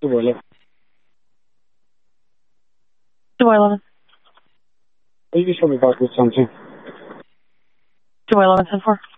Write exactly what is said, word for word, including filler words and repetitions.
Savoy. Savoy eleven. You just want me back with something. Savoy eleven ten four.